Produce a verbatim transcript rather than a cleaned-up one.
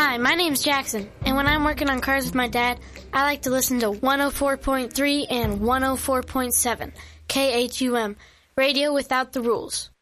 Hi, my name's Jackson, and when I'm working on cars with my dad, I like to listen to one oh four point three and one oh four point seven, K H U M, Radio Without the Rules.